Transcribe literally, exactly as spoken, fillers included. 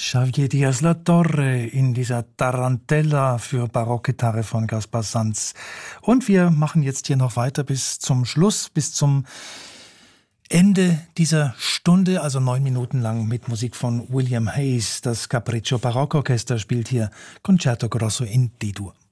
Xavier Diaz La Torre in dieser Tarantella für Barockgitarre von Gaspar Sanz. Und wir machen jetzt hier noch weiter bis zum Schluss, bis zum Ende dieser Stunde, also neun Minuten lang mit Musik von William Hayes. Das Capriccio Barockorchester spielt hier Concerto Grosso in D-Dur.